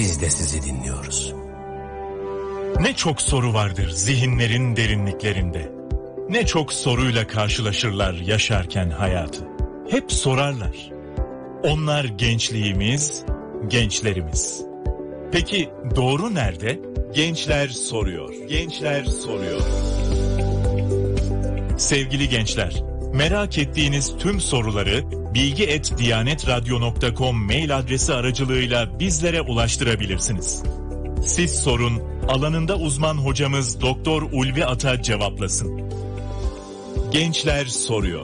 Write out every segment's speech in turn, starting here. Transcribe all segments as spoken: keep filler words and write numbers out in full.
biz de sizi dinliyoruz. Ne çok soru vardır zihinlerin derinliklerinde. Ne çok soruyla karşılaşırlar yaşarken hayatı. Hep sorarlar. Onlar gençliğimiz, gençlerimiz. Peki doğru nerede? Gençler soruyor. Gençler soruyor. Sevgili gençler, merak ettiğiniz tüm soruları bilgi et diyanet radyo nokta com mail adresi aracılığıyla bizlere ulaştırabilirsiniz. Siz sorun, alanında uzman hocamız Doktor Ulvi Ata cevaplasın. Gençler soruyor.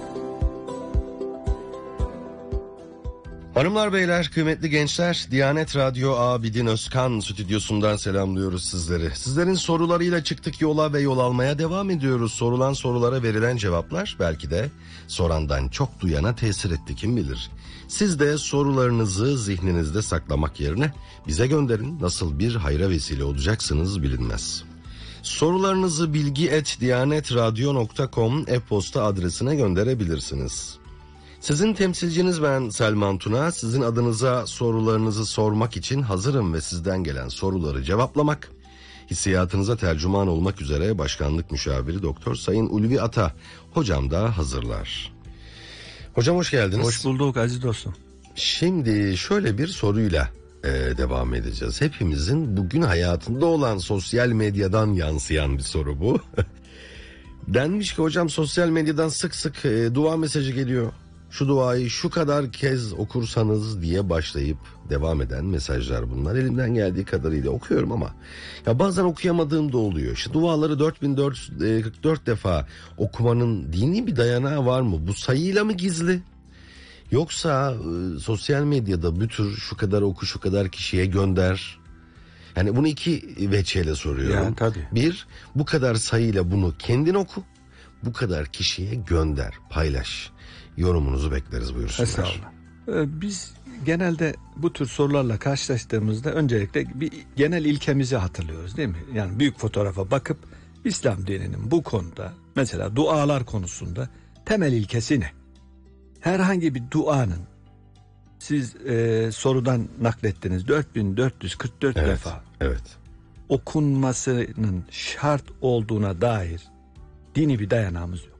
Hanımlar beyler, kıymetli gençler, Diyanet Radyo Abidin Özkan stüdyosundan selamlıyoruz sizleri. Sizlerin sorularıyla çıktık yola ve yol almaya devam ediyoruz. Sorulan sorulara verilen cevaplar belki de sorandan çok duyana tesir etti, kim bilir. Siz de sorularınızı zihninizde saklamak yerine bize gönderin. Nasıl bir hayra vesile olacaksınız bilinmez. Sorularınızı bilgi et diyanet radyo nokta com e-posta adresine gönderebilirsiniz. Sizin temsilciniz ben Selman Tuna. Sizin adınıza sorularınızı sormak için hazırım ve sizden gelen soruları cevaplamak, hissiyatınıza tercüman olmak üzere Başkanlık Müşaviri Doktor Sayın Ulvi Ata hocam da hazırlar. Hocam hoş geldiniz. Hoş bulduk aziz dostum. Şimdi şöyle bir soruyla e, devam edeceğiz. Hepimizin bugün hayatında olan sosyal medyadan yansıyan bir soru bu. Denmiş ki hocam sosyal medyadan sık sık e, dua mesajı geliyor. Şu duayı şu kadar kez okursanız diye başlayıp devam eden mesajlar bunlar. Elimden geldiği kadarıyla okuyorum ama ya bazen okuyamadığım da oluyor. İşte duaları dört bin dört yüz kırk dört defa okumanın dini bir dayanağı var mı? Bu sayıyla mı gizli? Yoksa e, sosyal medyada bir tür şu kadar oku şu kadar kişiye gönder. Yani bunu iki veçeyle soruyorum. Yani, tabii. Bir, bu kadar sayıyla bunu kendin oku. Bu kadar kişiye gönder, paylaş. Yorumunuzu bekleriz, buyursunlar. Estağfurullah. Ee, biz genelde bu tür sorularla karşılaştığımızda öncelikle bir genel ilkemizi hatırlıyoruz değil mi? Yani büyük fotoğrafa bakıp İslam dininin bu konuda mesela dualar konusunda temel ilkesi ne? Herhangi bir duanın siz e, sorudan naklettiniz dört bin dört yüz kırk dört evet, defa evet. okunmasının şart olduğuna dair dini bir dayanağımız yok.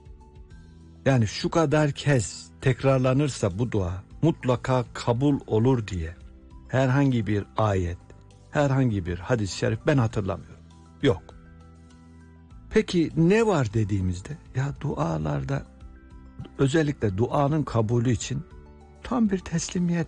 Yani şu kadar kez tekrarlanırsa bu dua mutlaka kabul olur diye herhangi bir ayet, herhangi bir hadis-i şerif ben hatırlamıyorum. Yok. Peki ne var dediğimizde ya dualarda özellikle duanın kabulü için tam bir teslimiyet,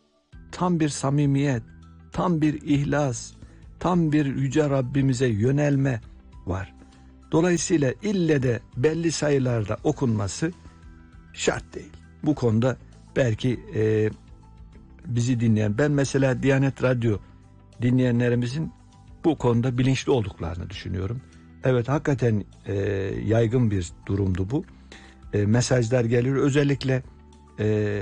tam bir samimiyet, tam bir ihlas, tam bir yüce Rabbimize yönelme var. Dolayısıyla ille de belli sayılarda okunması şart değil. Bu konuda belki e, bizi dinleyen, ben mesela Diyanet Radyo dinleyenlerimizin bu konuda bilinçli olduklarını düşünüyorum. Evet, hakikaten e, yaygın bir durumdu bu. E, mesajlar geliyor. Özellikle e,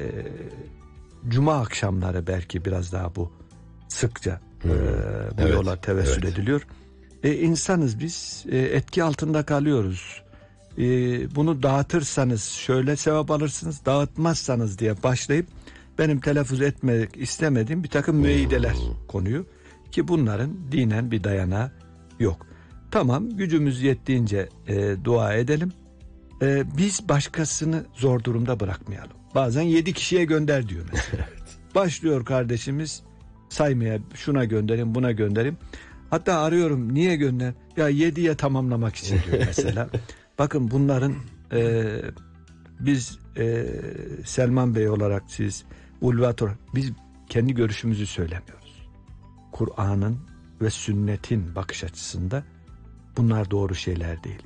cuma akşamları belki biraz daha bu sıkça e, bu evet, yola tevessül evet. ediliyor. E, insanız biz, e, etki altında kalıyoruz. E, bunu dağıtırsanız şöyle sevap alırsınız, dağıtmazsanız diye başlayıp benim telaffuz etmek istemediğim bir takım müeyyideler konuyor ki bunların dinen bir dayanağı yok. Tamam, gücümüz yettiğince e, dua edelim. E, biz başkasını zor durumda bırakmayalım. Bazen yedi kişiye gönder diyor mesela. Başlıyor kardeşimiz saymaya, şuna gönderin, buna gönderin. Hatta arıyorum, niye gönder? Ya yediye tamamlamak için diyor mesela. Bakın bunların e, biz e, Selman Bey olarak, siz Ulvi Ata, biz kendi görüşümüzü söylemiyoruz. Kur'an'ın ve sünnetin bakış açısında bunlar doğru şeyler değil.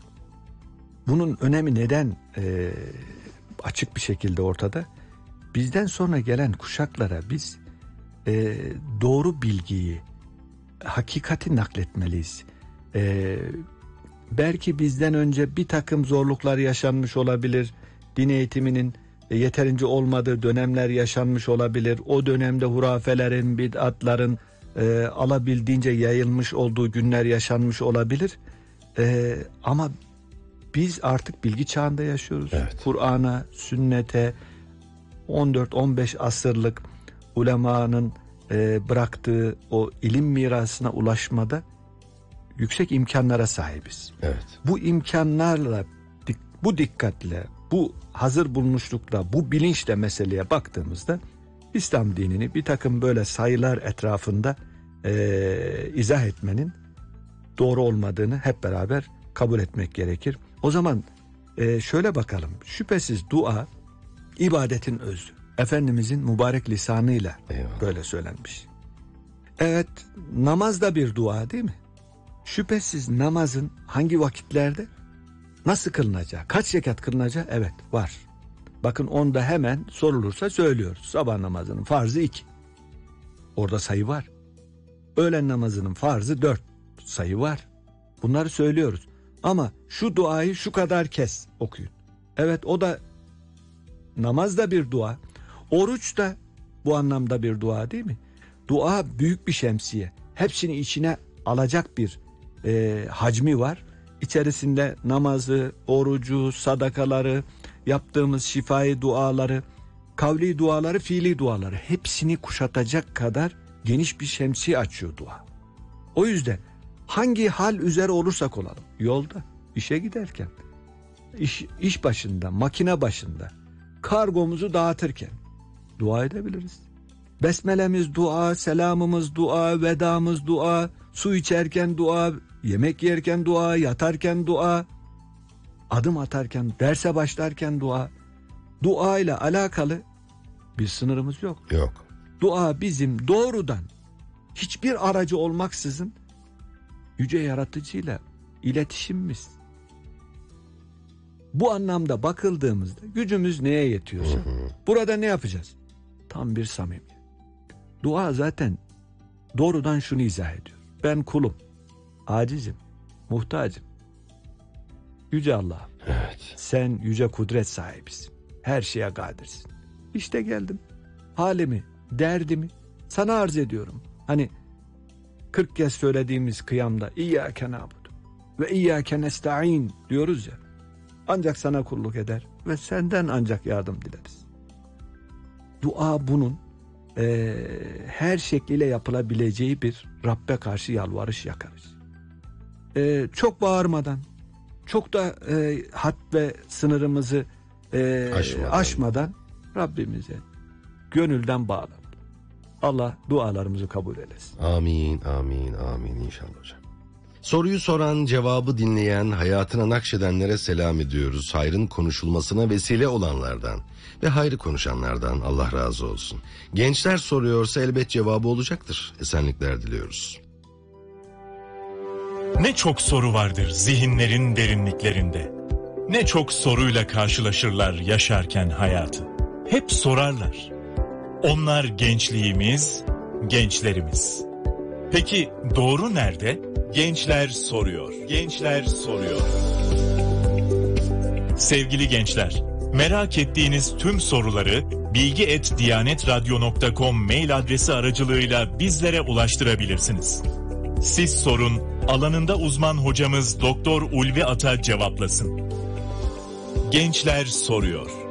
Bunun önemi neden e, açık bir şekilde ortada? Bizden sonra gelen kuşaklara biz e, doğru bilgiyi, hakikati nakletmeliyiz. Ee, belki bizden önce bir takım zorluklar yaşanmış olabilir. Din eğitiminin yeterince olmadığı dönemler yaşanmış olabilir. O dönemde hurafelerin, bid'atların e, alabildiğince yayılmış olduğu günler yaşanmış olabilir. E, ama biz artık bilgi çağında yaşıyoruz. Evet. Kur'an'a, sünnete, on dört on beş asırlık ulemanın e, bıraktığı o ilim mirasına ulaşmada yüksek imkanlara sahibiz. Evet. Bu imkanlarla, bu dikkatle, bu hazır bulunuşlukla, bu bilinçle meseleye baktığımızda İslam dinini bir takım böyle sayılar etrafında e, izah etmenin doğru olmadığını hep beraber kabul etmek gerekir. O zaman e, şöyle bakalım. Şüphesiz dua ibadetin özü. Efendimizin mübarek lisanıyla Eyvallah. böyle söylenmiş. Evet, namaz da bir dua değil mi? Şüphesiz namazın hangi vakitlerde nasıl kılınacağı, kaç rekat kılınacağı evet var. Bakın onda hemen sorulursa söylüyoruz. Sabah namazının farzı iki. Orada sayı var. Öğlen namazının farzı dört. Sayı var. Bunları söylüyoruz. Ama şu duayı şu kadar kez okuyun. Evet, o da namaz da bir dua. Oruç da bu anlamda bir dua değil mi? Dua büyük bir şemsiye. Hepsini içine alacak bir e, hacmi var. İçerisinde namazı, orucu, sadakaları, yaptığımız şifai duaları, kavli duaları, fiili duaları hepsini kuşatacak kadar geniş bir şemsiye açıyor dua. O yüzden hangi hal üzere olursak olalım, yolda, işe giderken, iş, iş başında, makine başında, kargomuzu dağıtırken dua edebiliriz. Besmelemiz dua, selamımız dua, vedamız dua, su içerken dua, yemek yerken dua, yatarken dua, adım atarken, derse başlarken dua. Dua ile alakalı bir sınırımız yok. Yok. Dua bizim doğrudan hiçbir aracı olmaksızın yüce yaratıcıyla iletişimimiz. Bu anlamda bakıldığımızda gücümüz neye yetiyorsa, hı hı, burada ne yapacağız? Tam bir samimiyet. Dua zaten doğrudan şunu izah ediyor. Ben kulum, acizim, muhtacım. Yüce Allah, evet, sen yüce kudret sahibisin. Her şeye kadirsin. İşte geldim. Halimi, derdimi sana arz ediyorum. Hani kırk kez söylediğimiz kıyamda İyyâke na'budu ve İyyâke nesta'in diyoruz ya. Ancak sana kulluk eder ve senden ancak yardım dileriz. Dua bunun e, her şekliyle yapılabileceği bir Rabbe karşı yalvarış yakarış. E, çok bağırmadan, çok da e, had ve sınırımızı e, aşmadan. aşmadan Rabbimize gönülden bağlanalım. Allah dualarımızı kabul eylesin. Amin, amin, amin inşallah hocam. Soruyu soran, cevabı dinleyen, hayatına nakşedenlere selam ediyoruz. Hayrın konuşulmasına vesile olanlardan ve hayrı konuşanlardan Allah razı olsun. Gençler soruyorsa elbet cevabı olacaktır. Esenlikler diliyoruz. Ne çok soru vardır zihinlerin derinliklerinde. Ne çok soruyla karşılaşırlar yaşarken hayatı. Hep sorarlar. Onlar gençliğimiz, gençlerimiz. Peki doğru nerede? Gençler soruyor. Gençler soruyor. Sevgili gençler, merak ettiğiniz tüm soruları bilgi et diyanet radyo nokta com mail adresi aracılığıyla bizlere ulaştırabilirsiniz. Siz sorun, alanında uzman hocamız Doktor Ulvi Ata cevaplasın. Gençler soruyor.